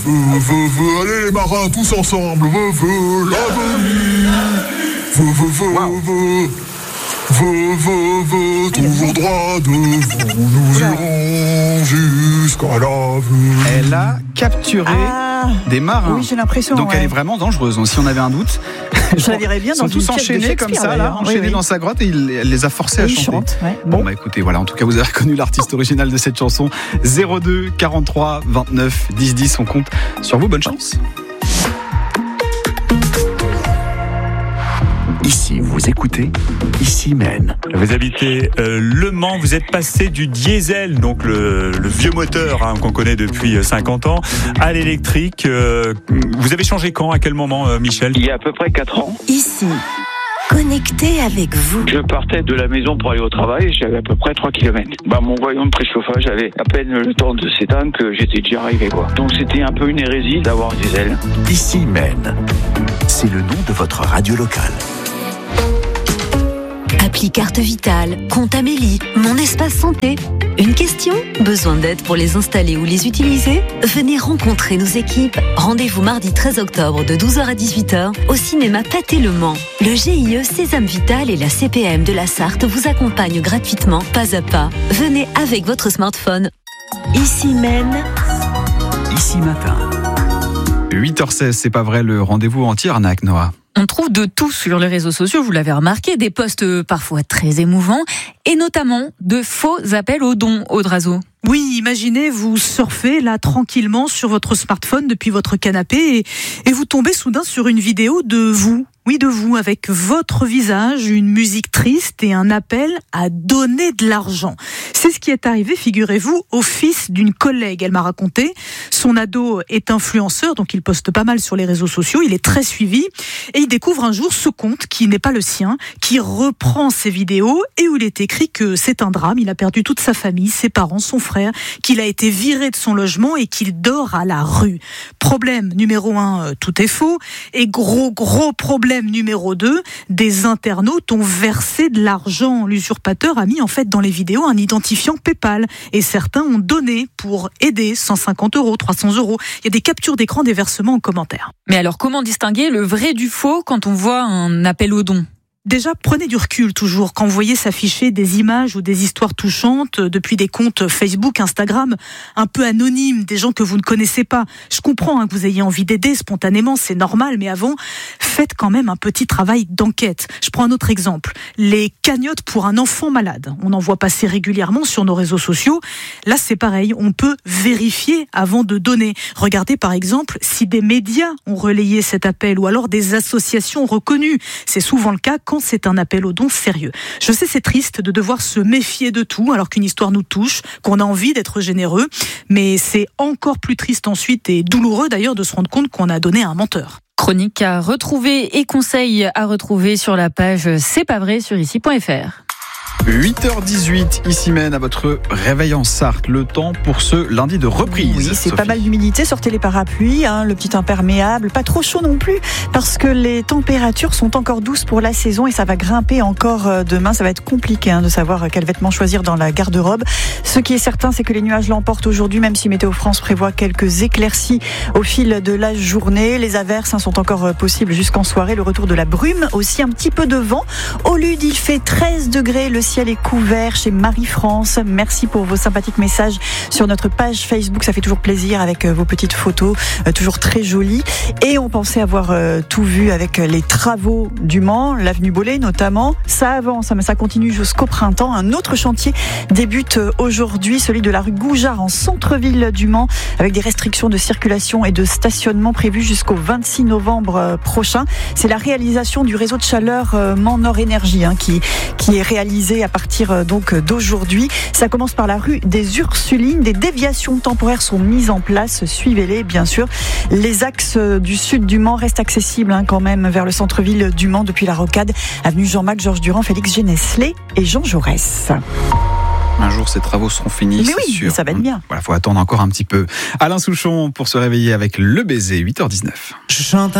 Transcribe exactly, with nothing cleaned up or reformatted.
Veu, veu, veu, allez les marins, tous ensemble. Veu, veu, l'avenir. Veu, veu, veu, Wow. veu. Veu, veu, veu, toujours droit devant. Nous irons jusqu'à la vue. Elle a capturé Ah, des marins. oui, j'ai l'impression. Donc ouais. elle est vraiment dangereuse. Donc, si on avait un doute, Je la verrais bien ils dans sont une tous pièce de enchaînés comme Shakespeare, ça, là, d'ailleurs. enchaînés Oui, oui. dans sa grotte et il, elle les a forcés à Et il chanter. chante, ouais. Bon Bon. bah écoutez, voilà, en tout cas vous avez reconnu l'artiste original de cette chanson. zéro deux quarante-trois vingt-neuf dix dix, on compte sur vous, bonne chance. Ici, vous écoutez, ici Maine. Vous habitez euh, Le Mans, vous êtes passé du diesel, donc le, le vieux moteur hein, qu'on connaît depuis cinquante ans, à l'électrique. Euh, vous avez changé quand, à quel moment, euh, Michel ? Il y a à peu près quatre ans, Ici, connecté avec vous. je partais de la maison pour aller au travail et j'avais à peu près trois kilomètres. Bah, mon voyant de préchauffage avait à peine le temps de s'éteindre que j'étais déjà arrivé, quoi. Donc c'était un peu une hérésie d'avoir un diesel. Ici Maine. C'est le nom de votre radio locale. Appli Carte Vitale, Compte Amélie, Mon Espace Santé. Une question ? Besoin d'aide pour les installer ou les utiliser ? Venez rencontrer nos équipes. Rendez-vous mardi treize octobre de douze heures à dix-huit heures au cinéma Pathé Le Mans. Le G I E Sésame Vital et la C P M de la Sarthe vous accompagnent gratuitement, pas à pas. Venez avec votre smartphone. Ici Maine. Ici Matin. huit heures seize, c'est pas vrai, le rendez-vous anti-arnaque, Noah. On trouve de tout sur les réseaux sociaux, vous l'avez remarqué, des posts parfois très émouvants, et notamment de faux appels aux dons, Audrazo. Oui, imaginez, vous surfez là tranquillement sur votre smartphone depuis votre canapé et, et vous tombez soudain sur une vidéo de vous. Oui, de vous, avec votre visage, une musique triste et un appel à donner de l'argent. C'est ce qui est arrivé, figurez-vous, au fils d'une collègue. Elle m'a raconté, son ado est influenceur, donc il poste pas mal sur les réseaux sociaux, il est très suivi, et il découvre un jour ce compte qui n'est pas le sien, qui reprend ses vidéos et où il est écrit que c'est un drame, il a perdu toute sa famille, ses parents, son frère, qu'il a été viré de son logement et qu'il dort à la rue. Problème numéro un, tout est faux, et gros, gros problème numéro deux, des internautes ont versé de l'argent. L'usurpateur a mis en fait dans les vidéos un identifiant PayPal et certains ont donné pour aider cent cinquante euros, trois cents euros. Il y a des captures d'écran des versements en commentaire. Mais alors comment distinguer le vrai du faux quand on voit un appel aux dons ? Déjà, prenez du recul toujours quand vous voyez s'afficher des images ou des histoires touchantes depuis des comptes Facebook, Instagram, un peu anonymes, des gens que vous ne connaissez pas. Je comprends hein, que vous ayez envie d'aider spontanément, c'est normal, mais avant, faites quand même un petit travail d'enquête. Je prends un autre exemple. Les cagnottes pour un enfant malade. On en voit passer régulièrement sur nos réseaux sociaux. Là, c'est pareil, on peut vérifier avant de donner. Regardez par exemple si des médias ont relayé cet appel ou alors des associations reconnues. C'est souvent le cas quand c'est un appel aux dons sérieux. Je sais, c'est triste de devoir se méfier de tout alors qu'une histoire nous touche, qu'on a envie d'être généreux, mais c'est encore plus triste ensuite et douloureux d'ailleurs de se rendre compte qu'on a donné à un menteur. Chronique à retrouver et conseils à retrouver sur la page C'est pas vrai sur ici point f r. huit heures dix-huit, ici mène à votre réveil en Sarthe. Le temps pour ce lundi de reprise. Oui, c'est Sophie. pas mal d'humidité. Sortez les parapluies, hein, le petit imperméable. Pas trop chaud non plus, parce que les températures sont encore douces pour la saison et ça va grimper encore demain. Ça va être compliqué hein, de savoir quel vêtement choisir dans la garde-robe. Ce qui est certain, c'est que les nuages l'emportent aujourd'hui, même si Météo France prévoit quelques éclaircies au fil de la journée. Les averses hein, sont encore possibles jusqu'en soirée. Le retour de la brume, aussi un petit peu de vent. Au Lude, il fait treize degrés. Le ciel est couvert chez Marie-France. Merci pour vos sympathiques messages sur notre page Facebook. Ça fait toujours plaisir avec vos petites photos, euh, toujours très jolies. Et on pensait avoir euh, tout vu avec les travaux du Mans, l'avenue Bollé notamment. Ça avance, mais ça continue jusqu'au printemps. Un autre chantier débute aujourd'hui, celui de la rue Goujard en centre-ville du Mans, avec des restrictions de circulation et de stationnement prévues jusqu'au vingt-six novembre prochain. C'est la réalisation du réseau de chaleur euh, Mans Nord Énergie hein, qui, qui est réalisé à partir donc d'aujourd'hui. Ça commence par la rue des Ursulines. Des déviations temporaires sont mises en place. Suivez-les, bien sûr. Les axes du sud du Mans restent accessibles hein, quand même vers le centre-ville du Mans depuis la Rocade, avenue Jean-Marc, Georges Durand, Félix Géneslé et Jean Jaurès. Un jour, ces travaux seront finis, Mais c'est oui, sûr. ça va être bien. Voilà, faut attendre encore un petit peu. Alain Souchon pour se réveiller avec le baiser, huit heures dix-neuf. Je chante